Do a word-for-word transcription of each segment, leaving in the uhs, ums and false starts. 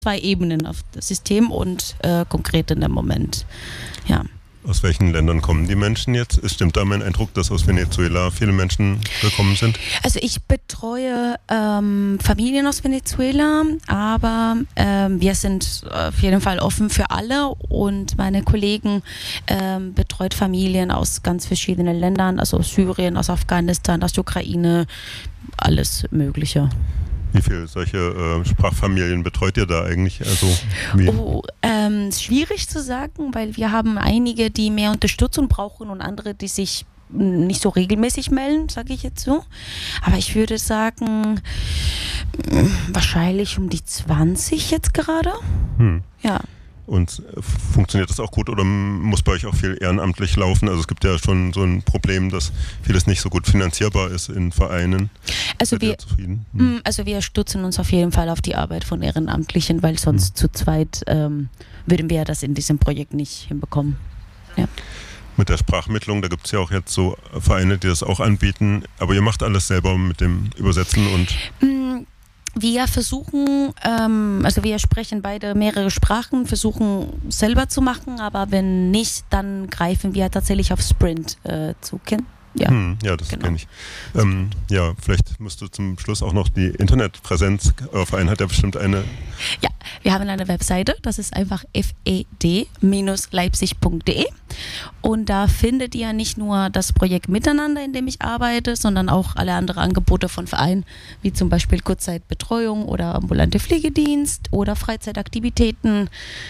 zwei Ebenen, auf das System und äh, konkret in dem Moment. Ja. Aus welchen Ländern kommen die Menschen jetzt? Es stimmt da mein Eindruck, dass aus Venezuela viele Menschen gekommen sind? Also ich betreue ähm, Familien aus Venezuela, aber ähm, wir sind auf jeden Fall offen für alle und meine Kollegen ähm, betreut Familien aus ganz verschiedenen Ländern, also aus Syrien, aus Afghanistan, aus der Ukraine, alles Mögliche. Wie viele solche äh, Sprachfamilien betreut ihr da eigentlich? Also, wie? Oh, ähm, schwierig zu sagen, weil wir haben einige, die mehr Unterstützung brauchen und andere, die sich nicht so regelmäßig melden, sage ich jetzt so. Aber ich würde sagen, wahrscheinlich um die zwanzig jetzt gerade. Hm. Ja. Und funktioniert das auch gut oder muss bei euch auch viel ehrenamtlich laufen? Also es gibt ja schon so ein Problem, dass vieles nicht so gut finanzierbar ist in Vereinen. Also Seid wir, ihr zufrieden? Hm. also wir stützen uns auf jeden Fall auf die Arbeit von Ehrenamtlichen, weil sonst hm. zu zweit ähm, würden wir das in diesem Projekt nicht hinbekommen. Ja. Mit der Sprachmittlung, da gibt es ja auch jetzt so Vereine, die das auch anbieten, aber ihr macht alles selber mit dem Übersetzen und... Mm. Wir versuchen, ähm, also wir sprechen beide mehrere Sprachen, versuchen selber zu machen, aber wenn nicht, dann greifen wir tatsächlich auf Sprint äh, zu kennen. Ja, hm, ja, das genau. kenne ich. Ähm, ja, vielleicht musst du zum Schluss auch noch die Internetpräsenz, euer Verein hat ja bestimmt eine... Ja, wir haben eine Webseite, das ist einfach f e d Bindestrich leipzig punkt d e und da findet ihr nicht nur das Projekt Miteinander, in dem ich arbeite, sondern auch alle anderen Angebote von Vereinen, wie zum Beispiel Kurzzeitbetreuung oder ambulante Pflegedienst oder Freizeitaktivitäten.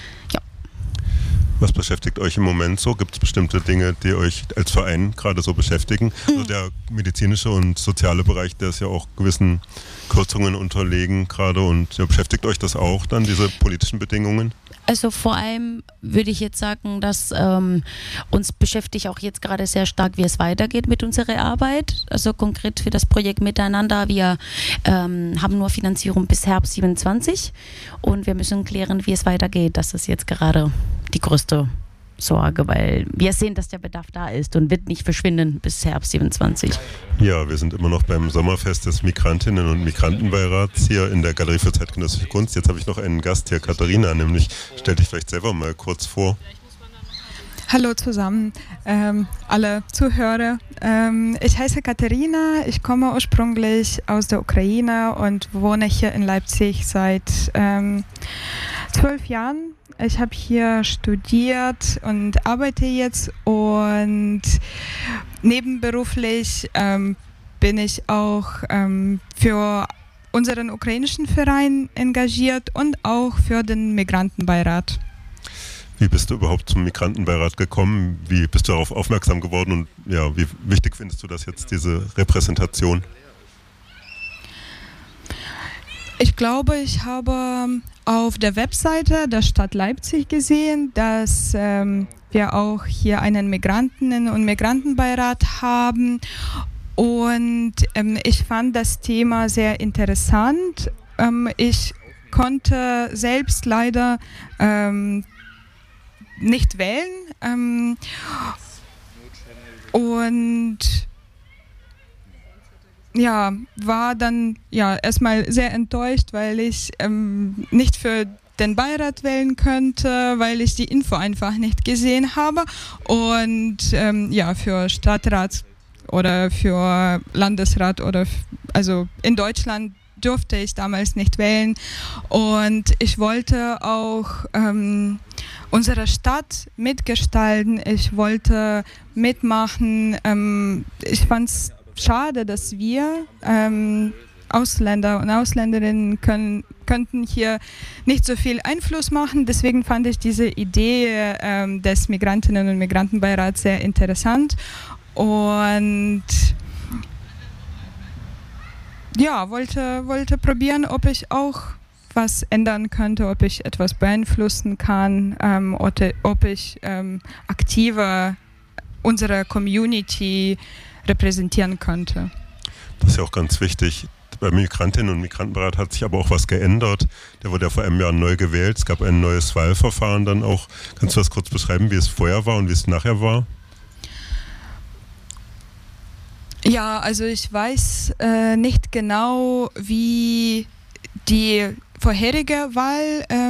Was beschäftigt euch im Moment so? Gibt es bestimmte Dinge, die euch als Verein gerade so beschäftigen? Mhm. Also der medizinische und soziale Bereich, der ist ja auch gewissen Kürzungen unterlegen gerade und ja, beschäftigt euch das auch dann, diese politischen Bedingungen? Also vor allem würde ich jetzt sagen, dass ähm, uns beschäftigt auch jetzt gerade sehr stark, wie es weitergeht mit unserer Arbeit. Also konkret für das Projekt Miteinander. Wir ähm, haben nur Finanzierung bis Herbst siebenundzwanzig und wir müssen klären, wie es weitergeht. Das ist jetzt gerade die größte Sorge, weil wir sehen, dass der Bedarf da ist und wird nicht verschwinden bis Herbst siebenundzwanzig. Ja, wir sind immer noch beim Sommerfest des Migrantinnen- und Migrantenbeirats hier in der Galerie für zeitgenössische Kunst. Jetzt habe ich noch einen Gast hier, Katharina, nämlich stell dich vielleicht selber mal kurz vor. Hallo zusammen, ähm, alle Zuhörer. Ähm, ich heiße Katharina, ich komme ursprünglich aus der Ukraine und wohne hier in Leipzig seit ähm, zwölf Jahren. Ich habe hier studiert und arbeite jetzt und nebenberuflich ähm, bin ich auch ähm, für unseren ukrainischen Verein engagiert und auch für den Migrantenbeirat. Wie bist du überhaupt zum Migrantenbeirat gekommen? Wie bist du darauf aufmerksam geworden und ja, wie wichtig findest du das jetzt, diese Repräsentation? Ich glaube, ich habe auf der Webseite der Stadt Leipzig gesehen, dass ähm, wir auch hier einen Migrantinnen- und Migrantenbeirat haben. Und ähm, ich fand das Thema sehr interessant. Ähm, ich konnte selbst leider ähm, nicht wählen. Ähm, und ja, war dann ja erstmal sehr enttäuscht, weil ich ähm, nicht für den Beirat wählen könnte, weil ich die Info einfach nicht gesehen habe. Und ähm, ja, für Stadtrat oder für Landesrat oder f- also in Deutschland durfte ich damals nicht wählen. Und ich wollte auch ähm, unsere Stadt mitgestalten. Ich wollte mitmachen. Ähm, ich fand es schade, dass wir ähm, Ausländer und Ausländerinnen können, könnten hier nicht so viel Einfluss machen. Deswegen fand ich diese Idee ähm, des Migrantinnen- und Migrantenbeirats sehr interessant. Und ja, wollte, wollte probieren, ob ich auch was ändern könnte, ob ich etwas beeinflussen kann, ähm, oder, ob ich ähm, aktiver unsere Community repräsentieren könnte. Das ist ja auch ganz wichtig. Beim Migrantinnen- und Migrantenbeirat hat sich aber auch was geändert. Der wurde ja vor einem Jahr neu gewählt. Es gab ein neues Wahlverfahren dann auch. Kannst du das kurz beschreiben, wie es vorher war und wie es nachher war? Ja, also ich weiß äh, nicht genau, wie die vorherige Wahl äh,